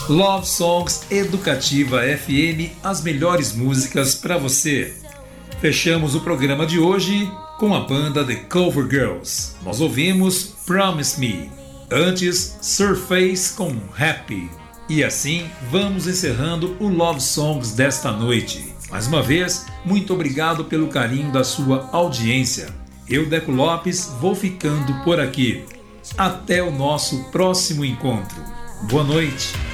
Love Songs Educativa FM, as melhores músicas para você. Fechamos o programa de hoje com a banda The Cover Girls. Nós ouvimos Promise Me. Antes, Surface com Happy. E assim vamos encerrando o Love Songs desta noite. Mais uma vez, muito obrigado pelo carinho da sua audiência. Eu, Deco Lopes, vou ficando por aqui. Até o nosso próximo encontro. Boa noite.